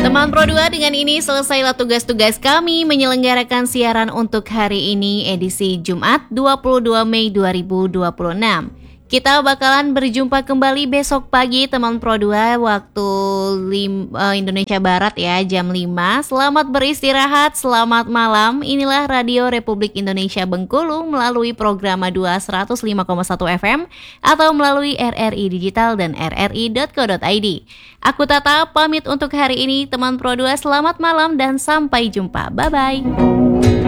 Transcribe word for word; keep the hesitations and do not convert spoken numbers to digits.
Teman Pro dua, dengan ini selesailah tugas-tugas kami menyelenggarakan siaran untuk hari ini edisi Jumat dua puluh dua Mei dua ribu dua puluh enam. Kita bakalan berjumpa kembali besok pagi teman Pro dua waktu lim, uh, Indonesia Barat ya, jam lima. Selamat beristirahat, selamat malam. Inilah Radio Republik Indonesia Bengkulu melalui program dua seratus lima koma satu F M atau melalui R R I Digital dan r r i dot co dot i d. Aku Tata pamit untuk hari ini teman Pro dua, selamat malam dan sampai jumpa. Bye bye.